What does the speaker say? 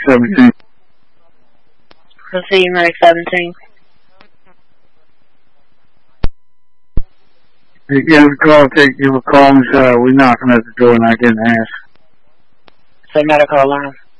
17. Proceed, Medic 17. Hey, give a call, give a call and say, we're knocking at the door and I didn't ask. Say medical alarm.